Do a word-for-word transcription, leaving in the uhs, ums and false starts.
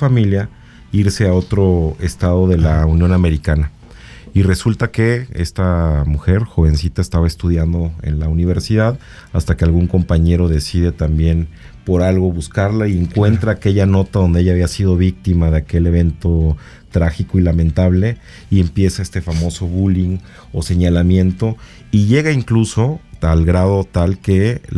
familia irse a otro estado de la Unión Americana. Y resulta que esta mujer, jovencita, estaba estudiando en la universidad hasta que algún compañero decide también por algo buscarla y encuentra aquella nota donde ella había sido víctima de aquel evento trágico y lamentable, y empieza este famoso bullying o señalamiento, y llega incluso al grado tal que